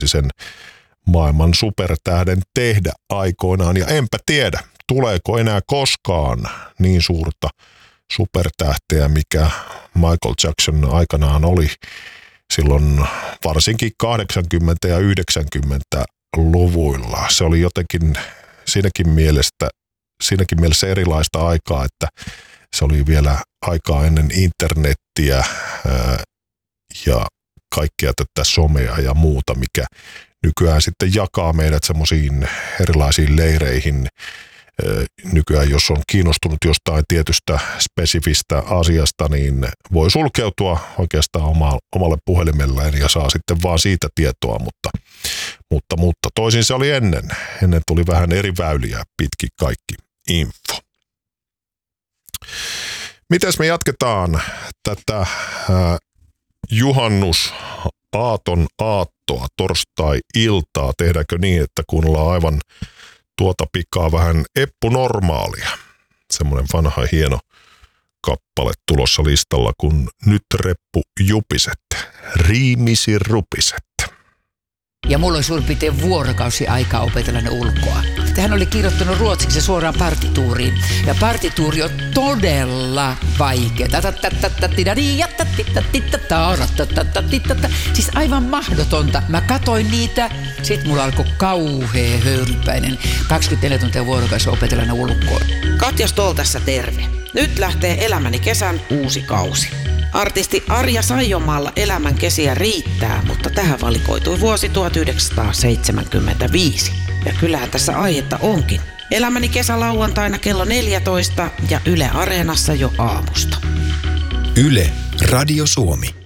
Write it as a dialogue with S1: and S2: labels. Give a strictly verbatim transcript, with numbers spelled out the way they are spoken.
S1: sen maailman supertähden tehdä aikoinaan. Ja enpä tiedä, tuleeko enää koskaan niin suurta supertähteä, mikä Michael Jackson aikanaan oli silloin varsinkin kahdeksankymmentä- ja yhdeksänkymmentäluvuilla. Se oli jotenkin siinäkin mielessä, siinäkin mielessä erilaista aikaa, että se oli vielä aikaa ennen internettiä ää, ja kaikkea tätä somea ja muuta, mikä nykyään sitten jakaa meidät semmoisiin erilaisiin leireihin. Nykyään, jos on kiinnostunut jostain tietystä spesifistä asiasta, niin voi sulkeutua oikeastaan omalle puhelimelleen ja saa sitten vaan siitä tietoa, mutta, mutta, mutta toisin se oli ennen. Ennen tuli vähän eri väyliä pitkin kaikki info. Mites me jatketaan tätä ää, juhannus aaton aattoa, torstai-iltaa? Tehdäänkö niin, että kuunnellaan aivan tuota pikaa vähän Eppu Normaalia? Semmoinen vanha hieno kappale tulossa listalla, kun nyt reppu jupiset, riimisi rupiset.
S2: Ja mulla oli suurin piirtein vuorokausi aikaa opetella ne ulkoa. Hän oli kirjoittanut ruotsiksi suoraan partituuriin. Ja partituuri on todella vaikea. Siis aivan mahdotonta. Mä katoin niitä, sit mulla alkoi kauhea höyrypäinen. kaksikymmentäneljä tuntia vuorokausi opetella ne ulkoa.
S3: Katja Stoll tässä terve. Nyt lähtee Elämäni kesän uusi kausi. Artisti Arja Saijonmaalla elämän kesiä riittää, mutta tähän valikoitui vuosi tuhatyhdeksänsataaseitsemänkymmentäviisi. Ja kyllähän tässä aihetta onkin. Elämäni kesä lauantaina kello neljätoista ja Yle Areenassa jo aamusta.
S4: Yle Radio Suomi.